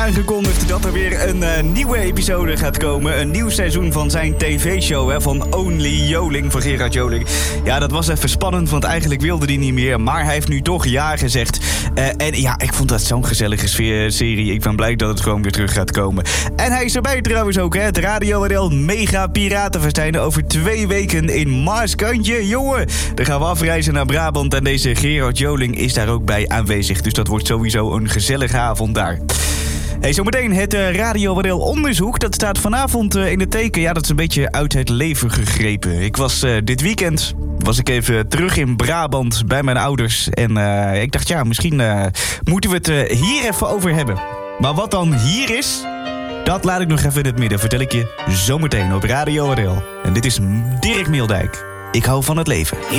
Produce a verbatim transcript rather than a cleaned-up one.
aangekondigd dat er weer een uh, nieuwe episode gaat komen. Een nieuw seizoen van zijn tv-show, hè, van Only Joling, van Gerard Joling. Ja, dat was even spannend, want eigenlijk wilde hij niet meer. Maar hij heeft nu toch ja gezegd. Uh, en ja, ik vond dat zo'n gezellige sfeer, serie. Ik ben blij dat het gewoon weer terug gaat komen. En hij is erbij trouwens ook, hè. Het Radio R L Mega Piratenfestijn over twee weken in Maaskantje. Jongen, dan gaan we afreizen naar Brabant en deze Gerard Joling is daar ook bij aanwezig. Dus dat wordt sowieso een gezellige avond daar. Hey, zometeen het uh, Radio R L onderzoek. Dat staat vanavond uh, in het teken. Ja, dat is een beetje uit het leven gegrepen. Ik was uh, dit weekend was ik even terug in Brabant bij mijn ouders. En uh, ik dacht, ja, misschien uh, moeten we het uh, hier even over hebben. Maar wat dan hier is, dat laat ik nog even in het midden. Vertel ik je zometeen op Radio R L. En dit is Dirk Meeldijk. Ik hou van het leven.